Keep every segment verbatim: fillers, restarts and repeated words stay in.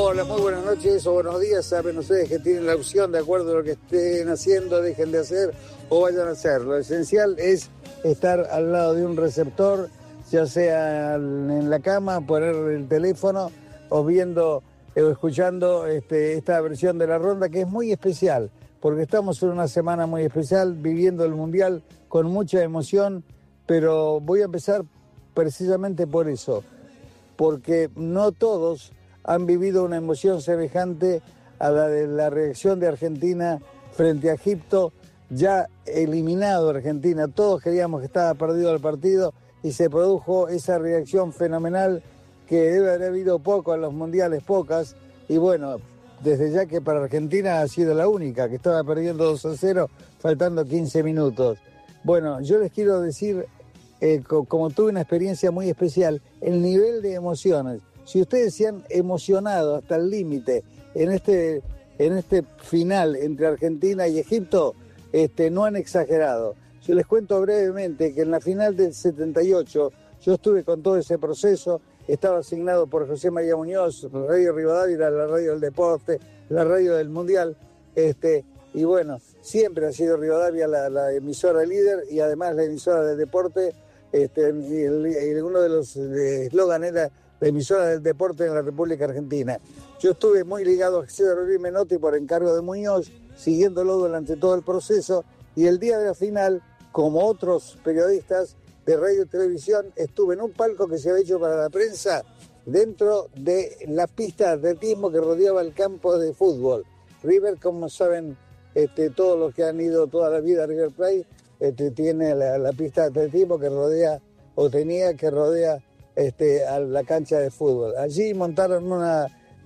Hola, muy buenas noches o buenos días. Saben ustedes que tienen la opción, de acuerdo a lo que estén haciendo, dejen de hacer o vayan a hacer. Lo esencial es estar al lado de un receptor, ya sea en la cama, poner el teléfono o viendo o escuchando este, esta versión de la ronda, que es muy especial, porque estamos en una semana muy especial, viviendo el Mundial con mucha emoción, pero voy a empezar precisamente por eso, porque no todos han vivido una emoción semejante a la de la reacción de Argentina frente a Egipto, ya eliminado Argentina. Todos creíamos que estaba perdido el partido y se produjo esa reacción fenomenal que debe haber habido poco en los mundiales, pocas, y bueno, desde ya que para Argentina ha sido la única, que estaba perdiendo dos a cero, faltando quince minutos. Bueno, yo les quiero decir, eh, co- como tuve una experiencia muy especial, el nivel de emociones. Si ustedes se han emocionado hasta el límite en este, en este final entre Argentina y Egipto, este, no han exagerado. Yo les cuento brevemente que en la final del setenta y ocho yo estuve con todo ese proceso, estaba asignado por José María Muñoz, Radio Rivadavia, la radio del deporte, la radio del Mundial, este, y bueno, siempre ha sido Rivadavia la, la emisora líder y además la emisora del deporte, este, y, el, y uno de los eslogan era la emisora del deporte en la República Argentina. Yo estuve muy ligado a Jesús Rodríguez Menotti por encargo de Muñoz, siguiéndolo durante todo el proceso, y el día de la final, como otros periodistas de radio y televisión, estuve en un palco que se había hecho para la prensa dentro de la pista de atletismo que rodeaba el campo de fútbol. River, como saben, este, todos los que han ido toda la vida a River Plate, este, tiene la, la pista de atletismo que rodea, o tenía que rodea este, a la cancha de fútbol. Allí montaron una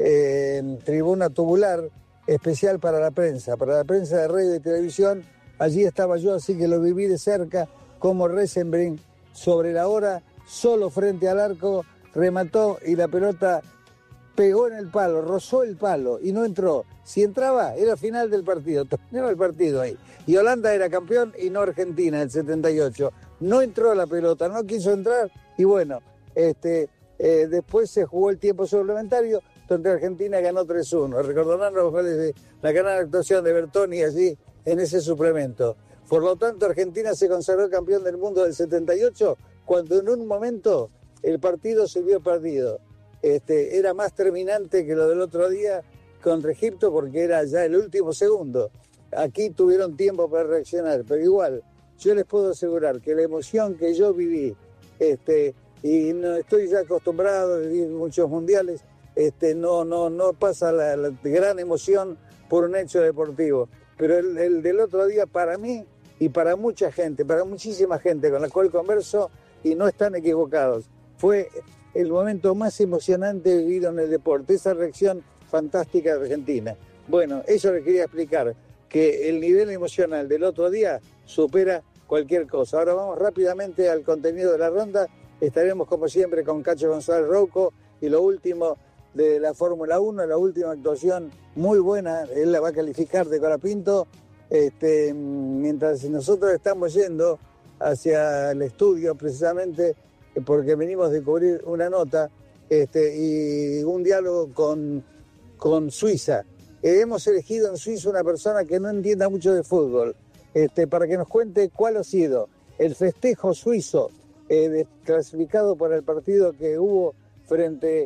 eh, tribuna tubular especial para la prensa, para la prensa de radio y televisión. Allí estaba yo, así que lo viví de cerca, como Resenbrink, sobre la hora, solo frente al arco, remató y la pelota pegó en el palo, rozó el palo y no entró. Si entraba, era final del partido, terminaba el partido ahí. Y Holanda era campeón y no Argentina, el setenta y ocho. No entró la pelota, no quiso entrar y bueno, este, eh, después se jugó el tiempo suplementario, donde Argentina ganó tres uno. Recordarán los goles de la gran actuación de Bertoni allí en ese suplemento. Por lo tanto, Argentina se consagró campeón del mundo del setenta y ocho, cuando en un momento el partido se vio perdido. Este, era más terminante que lo del otro día contra Egipto porque era ya el último segundo. Aquí tuvieron tiempo para reaccionar, pero igual, yo les puedo asegurar que la emoción que yo viví, este, y no estoy ya acostumbrado a vivir muchos mundiales, este, no, no, no pasa la, la gran emoción por un hecho deportivo. Pero el, el del otro día para mí y para mucha gente, para muchísima gente con la cual converso, y no están equivocados, fue el momento más emocionante vivido en el deporte, esa reacción fantástica de Argentina. Bueno, eso les quería explicar, que el nivel emocional del otro día supera cualquier cosa. Ahora vamos rápidamente al contenido de la ronda. Estaremos como siempre con Cacho González Rouco y lo último de la Fórmula uno, la última actuación muy buena, él la va a calificar de Colapinto. Este, mientras nosotros estamos yendo hacia el estudio precisamente porque venimos de cubrir una nota este, y un diálogo con, con Suiza. Eh, hemos elegido en Suiza una persona que no entienda mucho de fútbol, este, para que nos cuente cuál ha sido el festejo suizo eh, de, clasificado por el partido que hubo frente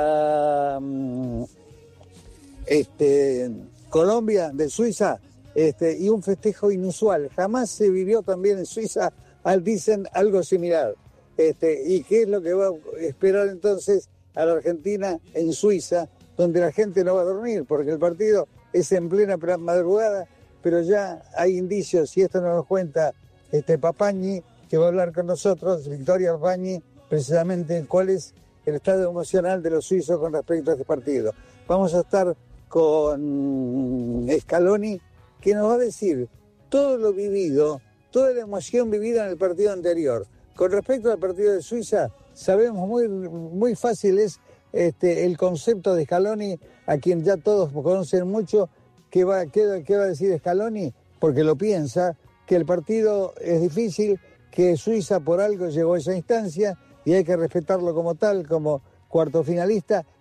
a um, este, Colombia de Suiza, este, y un festejo inusual. Jamás se vivió también en Suiza, al, dicen, algo similar. Este, ¿Y qué es lo que va a esperar entonces a la Argentina en Suiza, donde la gente no va a dormir, porque el partido es en plena madrugada, pero ya hay indicios, y esto nos lo cuenta este Papañi, que va a hablar con nosotros, Victoria Papañi, precisamente cuál es el estado emocional de los suizos con respecto a este partido. Vamos a estar con Scaloni, que nos va a decir todo lo vivido, toda la emoción vivida en el partido anterior. Con respecto al partido de Suiza, sabemos muy, muy fácil es este, el concepto de Scaloni, a quien ya todos conocen mucho. ¿Qué va, qué, qué va a decir Scaloni? Porque lo piensa, que el partido es difícil, que Suiza por algo llegó a esa instancia y hay que respetarlo como tal, como cuarto finalista,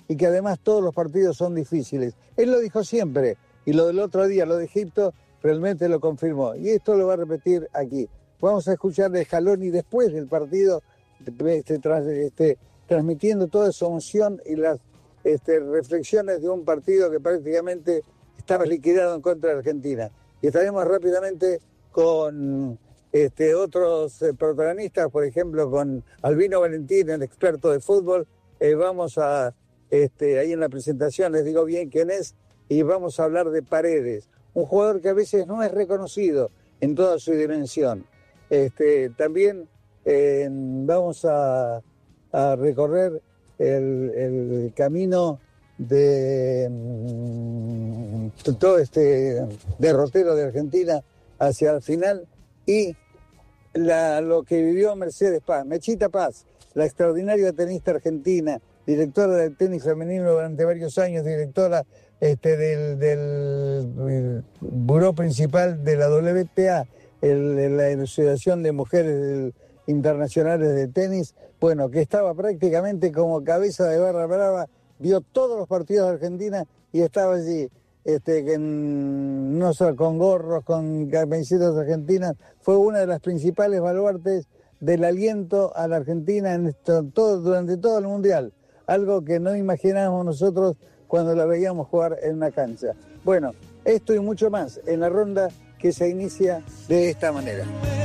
y que además todos los partidos son difíciles. Él lo dijo siempre, y lo del otro día, lo de Egipto, realmente lo confirmó. Y esto lo va a repetir aquí. Vamos a escuchar de Scaloni después del partido, este, tras, este, transmitiendo toda su emoción y las este, reflexiones de un partido que prácticamente estaba liquidado en contra de Argentina. Y estaremos rápidamente con este, otros eh, protagonistas, por ejemplo, con Albino Valentín, el experto de fútbol. Eh, vamos a, este, ahí en la presentación les digo bien quién es, y vamos a hablar de Paredes, un jugador que a veces no es reconocido en toda su dimensión. Este, también eh, vamos a, a recorrer el, el camino de um, todo este derrotero de Argentina hacia el final y la, lo que vivió Mercedes Paz, Mechita Paz, la extraordinaria tenista argentina, directora del tenis femenino durante varios años, directora este, del, del buró principal de la W T A, el, la Asociación de Mujeres del, Internacionales de Tenis, bueno, que estaba prácticamente como cabeza de barra brava, vio todos los partidos de Argentina y estaba allí, este, en, no solo con gorros, con camisetas argentinas, fue una de las principales baluartes del aliento a la Argentina en esto, todo, durante todo el Mundial, algo que no imaginábamos nosotros cuando la veíamos jugar en una cancha. Bueno, esto y mucho más en la ronda que se inicia de esta manera.